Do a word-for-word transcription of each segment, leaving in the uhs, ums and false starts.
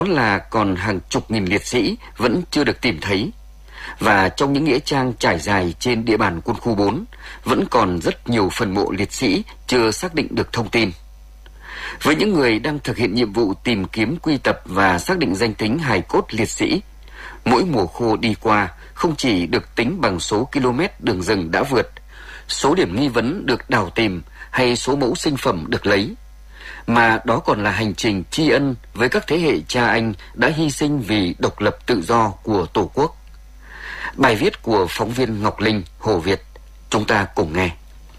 là còn hàng chục nghìn liệt sĩ vẫn chưa được tìm thấy. Và trong những nghĩa trang trải dài trên địa bàn quân khu bốn vẫn còn rất nhiều phần mộ liệt sĩ chưa xác định được thông tin. Với những người đang thực hiện nhiệm vụ tìm kiếm, quy tập và xác định danh tính hài cốt liệt sĩ, mỗi mùa khô đi qua không chỉ được tính bằng số km đường rừng đã vượt, số điểm nghi vấn được đào tìm hay số mẫu sinh phẩm được lấy, mà đó còn là hành trình tri ân với các thế hệ cha anh đã hy sinh vì độc lập tự do của Tổ quốc. Bài viết của phóng viên Ngọc Linh, Hồ Việt, chúng ta cùng nghe.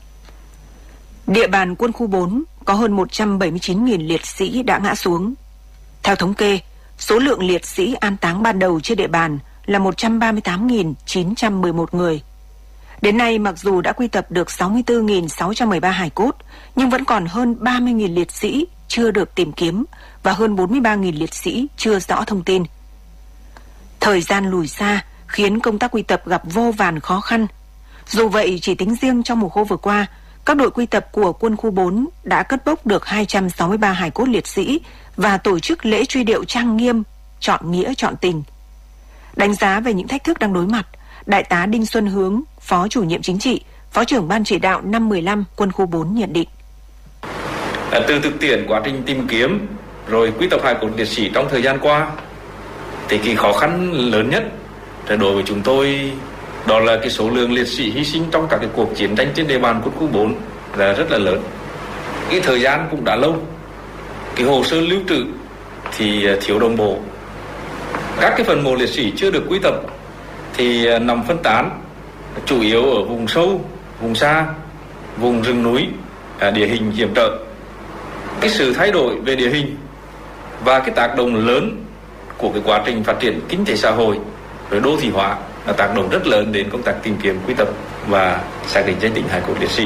Địa bàn quân khu bốn có hơn một trăm bảy mươi chín nghìn liệt sĩ đã ngã xuống. Theo thống kê, số lượng liệt sĩ an táng ban đầu trên địa bàn là một trăm ba mươi tám nghìn chín trăm mười một người. Đến nay, mặc dù đã quy tập được sáu mươi tư nghìn sáu trăm mười ba hài cốt, nhưng vẫn còn hơn ba mươi nghìn liệt sĩ chưa được tìm kiếm và hơn bốn mươi ba nghìn liệt sĩ chưa rõ thông tin. Thời gian lùi xa khiến công tác quy tập gặp vô vàn khó khăn. Dù vậy, chỉ tính riêng trong mùa khô vừa qua, các đội quy tập của quân khu bốn đã cất bốc được hai trăm sáu mươi ba hài cốt liệt sĩ và tổ chức lễ truy điệu trang nghiêm, trọn nghĩa trọn tình. Đánh giá về những thách thức đang đối mặt, Đại tá Đinh Xuân Hướng, Phó Chủ nhiệm Chính trị, Phó trưởng Ban chỉ đạo năm mười lăm quân khu bốn nhận định. Từ thực tiễn quá trình tìm kiếm rồi quy tập hài cốt liệt sĩ trong thời gian qua, thì cái khó khăn lớn nhất đối với chúng tôi đó là cái số lượng liệt sĩ hy sinh trong các cái cuộc chiến tranh trên địa bàn quân khu bốn là rất là lớn. Cái thời gian cũng đã lâu, cái hồ sơ lưu trữ thì thiếu đồng bộ. Các cái phần mộ liệt sĩ chưa được quy tập thì nằm phân tán, chủ yếu ở vùng sâu, vùng xa, vùng rừng núi, địa hình hiểm trở. Cái sự thay đổi về địa hình và cái tác động lớn của cái quá trình phát triển kinh tế xã hội rồi đô thị hóa là tác động rất lớn đến công tác tìm kiếm, quy tập và xác định danh tính hài cốt liệt sĩ.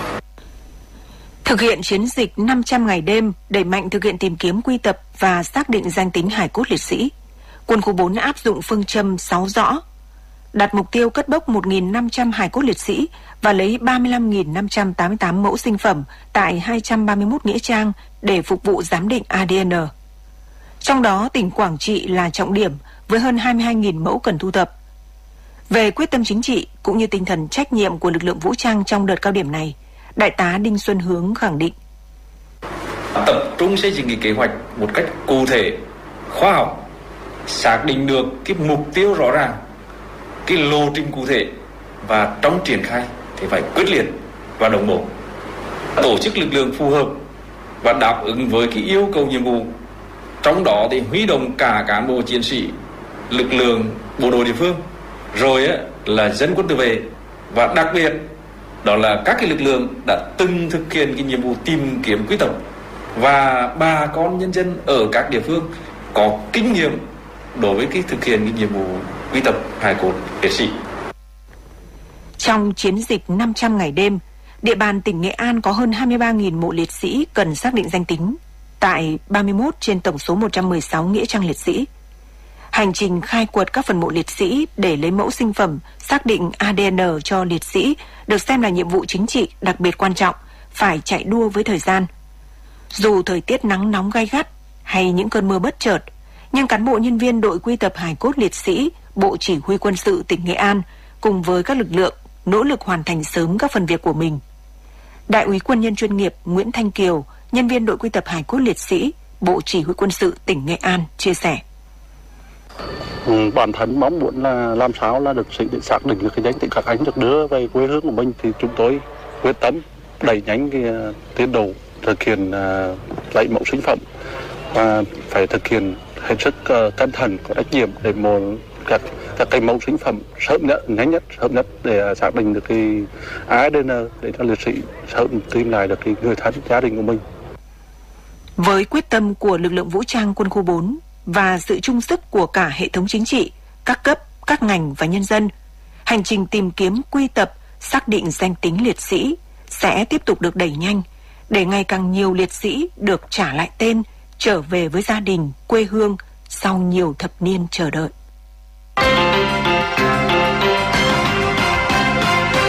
Thực hiện chiến dịch năm trăm ngày đêm đẩy mạnh thực hiện tìm kiếm, quy tập và xác định danh tính hài cốt liệt sĩ, quân khu bốn áp dụng phương châm sáu rõ, đặt mục tiêu cất bốc một nghìn năm trăm hài cốt liệt sĩ và lấy ba mươi lăm nghìn năm trăm tám mươi tám mẫu sinh phẩm tại hai trăm ba mươi mốt nghĩa trang để phục vụ giám định a đê en. Trong đó, tỉnh Quảng Trị là trọng điểm với hơn hai mươi hai nghìn mẫu cần thu thập. Về quyết tâm chính trị cũng như tinh thần trách nhiệm của lực lượng vũ trang trong đợt cao điểm này, Đại tá Đinh Xuân Hướng khẳng định. Tập trung xây dựng cái kế hoạch một cách cụ thể, khoa học, xác định được cái mục tiêu rõ ràng, cái lộ trình cụ thể và trong triển khai thì phải quyết liệt và đồng bộ. Tổ chức lực lượng phù hợp và đáp ứng với cái yêu cầu nhiệm vụ. Trong đó thì huy động cả cán bộ chiến sĩ, lực lượng bộ đội địa phương, rồi á, là dân quân tự vệ, và đặc biệt đó là các cái lực lượng đã từng thực hiện cái nhiệm vụ tìm kiếm, quy tập, và bà con nhân dân ở các địa phương có kinh nghiệm đối với cái thực hiện cái nhiệm vụ quy tập hài cốt liệt sĩ. Trong chiến dịch năm trăm ngày đêm, địa bàn tỉnh Nghệ An có hơn hai mươi ba nghìn mộ liệt sĩ cần xác định danh tính tại ba mươi mốt trên tổng số một trăm mười sáu nghĩa trang liệt sĩ. Hành trình khai quật các phần mộ liệt sĩ để lấy mẫu sinh phẩm xác định a đê en cho liệt sĩ được xem là nhiệm vụ chính trị đặc biệt quan trọng, phải chạy đua với thời gian. Dù thời tiết nắng nóng gay gắt hay những cơn mưa bất chợt, nhưng cán bộ nhân viên đội quy tập hài cốt liệt sĩ, Bộ Chỉ huy Quân sự tỉnh Nghệ An cùng với các lực lượng nỗ lực hoàn thành sớm các phần việc của mình. Đại úy quân nhân chuyên nghiệp Nguyễn Thanh Kiều, nhân viên đội quy tập hài cốt liệt sĩ, Bộ Chỉ huy Quân sự tỉnh Nghệ An chia sẻ. Ừ, bản thân mong muốn là làm sao là được xác định được cái danh tính các anh được đưa về quê hương của mình, thì chúng tôi quyết tâm đẩy nhanh cái uh, tiến độ thực hiện uh, lấy mẫu sinh phẩm và phải thực hiện hết sức uh, cẩn thận, có trách nhiệm để một các các cái mẫu sinh phẩm sớm nhất, nhanh nhất, sớm nhất để uh, xác định được cái a đê en để cho liệt sĩ sớm tìm lại được cái người thân, gia đình của mình. Với quyết tâm của lực lượng vũ trang quân khu bốn và sự chung sức của cả hệ thống chính trị, các cấp, các ngành và nhân dân, hành trình tìm kiếm, quy tập, xác định danh tính liệt sĩ sẽ tiếp tục được đẩy nhanh để ngày càng nhiều liệt sĩ được trả lại tên, trở về với gia đình, quê hương sau nhiều thập niên chờ đợi.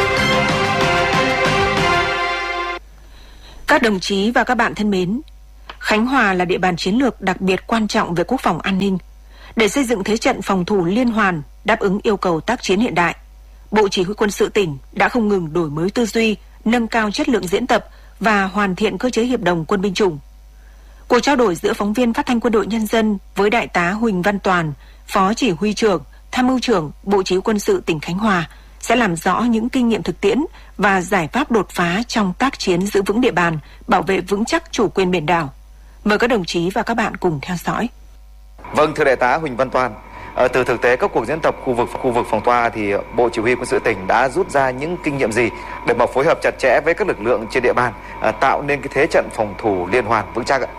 Các đồng chí và các bạn thân mến, Khánh Hòa là địa bàn chiến lược đặc biệt quan trọng về quốc phòng an ninh. Để xây dựng thế trận phòng thủ liên hoàn đáp ứng yêu cầu tác chiến hiện đại, Bộ Chỉ huy Quân sự tỉnh đã không ngừng đổi mới tư duy, nâng cao chất lượng diễn tập và hoàn thiện cơ chế hiệp đồng quân binh chủng. Cuộc trao đổi giữa phóng viên Phát thanh Quân đội Nhân dân với Đại tá Huỳnh Văn Toàn, Phó Chỉ huy trưởng, Tham mưu trưởng Bộ Chỉ huy Quân sự tỉnh Khánh Hòa sẽ làm rõ những kinh nghiệm thực tiễn và giải pháp đột phá trong tác chiến giữ vững địa bàn, bảo vệ vững chắc chủ quyền biển đảo. Mời các đồng chí và các bạn cùng theo dõi. Vâng, thưa Đại tá Huỳnh Văn Toàn, từ thực tế các cuộc diễn tập khu vực khu vực phòng toa thì Bộ Chỉ huy Quân sự tỉnh đã rút ra những kinh nghiệm gì để mà phối hợp chặt chẽ với các lực lượng trên địa bàn, tạo nên cái thế trận phòng thủ liên hoàn vững chắc ạ?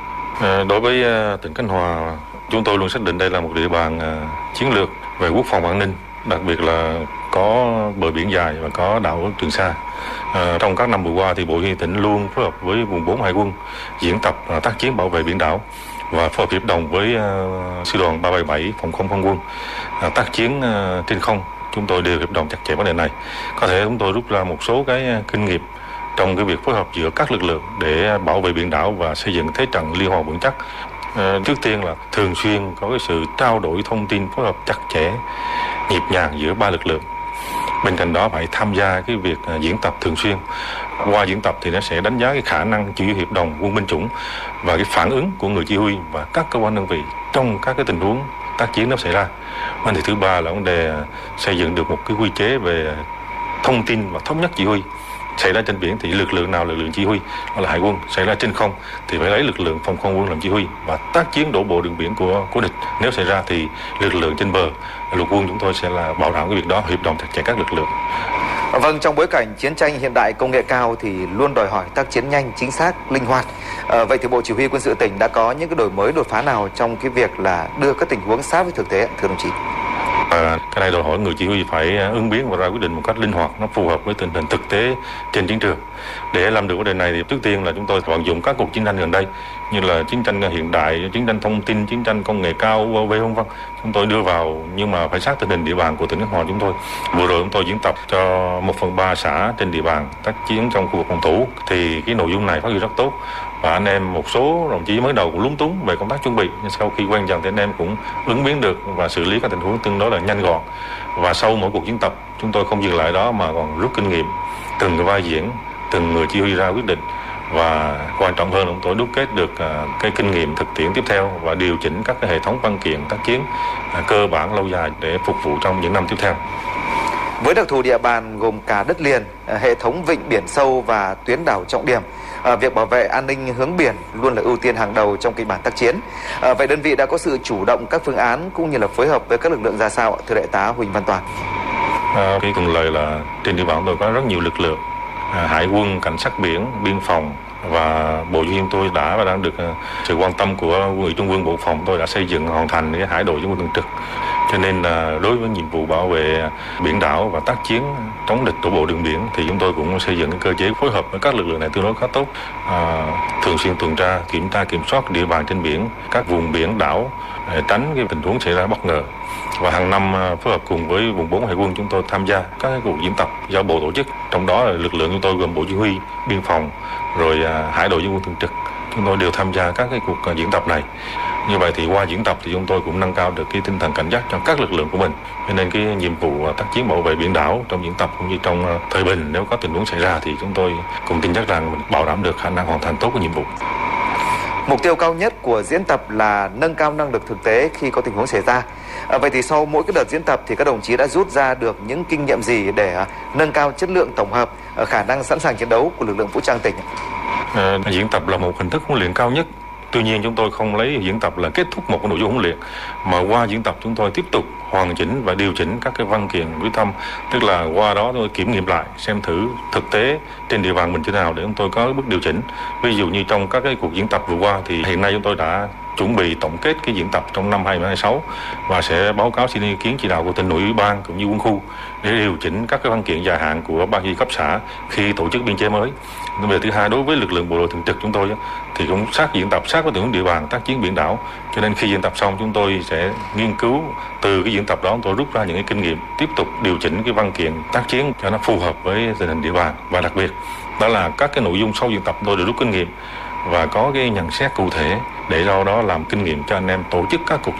À, đối với tỉnh Khánh Hòa, chúng tôi luôn xác định đây là một địa bàn chiến lược về quốc phòng an ninh, đặc biệt là có bờ biển dài và có đảo Trường Sa. À, trong các năm vừa qua thì Bộ Chỉ huy tỉnh luôn phối hợp với vùng bốn Hải quân diễn tập tác chiến bảo vệ biển đảo và phối hợp hiệp đồng với uh, sư đoàn ba bảy bảy phòng không không quân uh, tác chiến uh, trên không. Chúng tôi đều hiệp đồng chặt chẽ vấn đề này. Có thể chúng tôi rút ra một số cái kinh nghiệm trong cái việc phối hợp giữa các lực lượng để bảo vệ biển đảo và xây dựng thế trận liên hoàn vững chắc. Uh, trước tiên là thường xuyên có cái sự trao đổi thông tin, phối hợp chặt chẽ, nhịp nhàng giữa ba lực lượng. Bên cạnh đó phải tham gia cái việc uh, diễn tập thường xuyên. Qua diễn tập thì nó sẽ đánh giá cái khả năng chỉ huy hiệp đồng quân binh chủng và cái phản ứng của người chỉ huy và các cơ quan đơn vị trong các cái tình huống tác chiến nó xảy ra. Vấn đề thứ ba là vấn đề xây dựng được một cái quy chế về thông tin và thống nhất chỉ huy. Xảy ra trên biển thì lực lượng nào lực lượng chỉ huy, đó là Hải quân. Xảy ra trên không thì phải lấy lực lượng phòng không quân làm chỉ huy và tác chiến đổ bộ đường biển của của địch. Nếu xảy ra thì lực lượng trên bờ, lục quân chúng tôi sẽ là bảo đảm cái việc đó, hiệp đồng chặt chẽ các lực lượng. Vâng, trong bối cảnh chiến tranh hiện đại công nghệ cao thì luôn đòi hỏi tác chiến nhanh, chính xác, linh hoạt. À, vậy thì Bộ Chỉ huy Quân sự tỉnh đã có những cái đổi mới đột phá nào trong cái việc là đưa các tình huống sát với thực tế, thưa đồng chí? À, cái này đòi hỏi người chỉ huy phải ứng biến và ra quyết định một cách linh hoạt, nó phù hợp với tình hình thực tế trên chiến trường. Để làm được vấn đề này thì trước tiên là chúng tôi vận dụng các cuộc chiến tranh gần đây như là chiến tranh hiện đại, chiến tranh thông tin, chiến tranh công nghệ cao, u a vê vân vân. Chúng tôi đưa vào nhưng mà phải sát tình hình địa bàn của tỉnh Khánh Hòa chúng tôi. Vừa rồi chúng tôi diễn tập cho một phần ba xã trên địa bàn tác chiến trong khu vực phòng thủ thì cái nội dung này phát huy rất tốt. Và anh em một số đồng chí mới đầu cũng lúng túng về công tác chuẩn bị, nhưng sau khi quen dần thì anh em cũng ứng biến được và xử lý các tình huống tương đối là nhanh gọn. Và sau mỗi cuộc diễn tập chúng tôi không dừng lại đó mà còn rút kinh nghiệm từng cái vai diễn, từng người chỉ huy ra quyết định và quan trọng hơn là chúng tôi đúc kết được cái kinh nghiệm thực tiễn tiếp theo và điều chỉnh các cái hệ thống văn kiện tác chiến cơ bản lâu dài để phục vụ trong những năm tiếp theo. Với đặc thù địa bàn gồm cả đất liền, hệ thống vịnh biển sâu và tuyến đảo trọng điểm, À, việc bảo vệ an ninh hướng biển luôn là ưu tiên hàng đầu trong kịch bản tác chiến. À, vậy đơn vị đã có sự chủ động các phương án cũng như là phối hợp với các lực lượng ra sao, thưa Đại tá Huỳnh Văn Toàn? À, cái thuận lợi là trên địa bàn tôi có rất nhiều lực lượng, à, Hải quân, cảnh sát biển, biên phòng và Bộ Chỉ huy tôi đã và đang được uh, sự quan tâm của Quân ủy Trung ương Bộ Phòng tôi đã xây dựng hoàn thành cái hải đội dân quân thường trực. Cho nên là uh, đối với nhiệm vụ bảo vệ biển đảo và tác chiến chống địch đổ bộ đường biển thì chúng tôi cũng xây dựng cái cơ chế phối hợp với các lực lượng này tương đối khá tốt, à, thường xuyên tuần tra, kiểm tra, kiểm soát địa bàn trên biển, các vùng biển đảo để tránh cái tình huống xảy ra bất ngờ. Và hàng năm phối hợp cùng với vùng bốn Hải quân chúng tôi tham gia các cuộc diễn tập do Bộ tổ chức, trong đó là lực lượng chúng tôi gồm Bộ Chỉ huy, biên phòng, rồi hải đội dân quân thường trực, chúng tôi đều tham gia các cái cuộc diễn tập này. Như vậy thì qua diễn tập thì chúng tôi cũng nâng cao được cái tinh thần cảnh giác cho các lực lượng của mình. Cho nên cái nhiệm vụ tác chiến bảo vệ biển đảo trong diễn tập cũng như trong thời bình nếu có tình huống xảy ra thì chúng tôi cũng tin chắc rằng mình bảo đảm được khả năng hoàn thành tốt cái nhiệm vụ. Mục tiêu cao nhất của diễn tập là nâng cao năng lực thực tế khi có tình huống xảy ra. À, vậy thì sau mỗi cái đợt diễn tập thì các đồng chí đã rút ra được những kinh nghiệm gì để uh, nâng cao chất lượng tổng hợp, uh, khả năng sẵn sàng chiến đấu của lực lượng vũ trang tỉnh? À, diễn tập là một hình thức huấn luyện cao nhất. Tuy nhiên chúng tôi không lấy diễn tập là kết thúc một cái nội dung huấn luyện, mà qua diễn tập chúng tôi tiếp tục hoàn chỉnh và điều chỉnh các cái văn kiện quyết tâm, tức là qua đó tôi kiểm nghiệm lại xem thử thực tế trên địa bàn mình thế nào để chúng tôi có bước điều chỉnh. Ví dụ như trong các cái cuộc diễn tập vừa qua thì hiện nay chúng tôi đã chuẩn bị tổng kết cái diễn tập trong năm hai không hai sáu và sẽ báo cáo xin ý kiến chỉ đạo của tỉnh ủy, ủy ban cũng như quân khu để điều chỉnh các cái văn kiện dài hạn của ban chỉ huy cấp xã khi tổ chức biên chế mới. Về thứ hai, đối với lực lượng bộ đội thường trực chúng tôi thì cũng sát diễn tập sát với tình huống địa bàn tác chiến biển đảo, cho nên khi diễn tập xong chúng tôi sẽ nghiên cứu từ cái diễn tập đó, chúng tôi rút ra những cái kinh nghiệm, tiếp tục điều chỉnh cái văn kiện tác chiến cho nó phù hợp với tình hình địa bàn. Và đặc biệt đó là các cái nội dung sau diễn tập tôi đều rút kinh nghiệm và có cái nhận xét cụ thể để sau đó làm kinh nghiệm cho anh em tổ chức các cuộc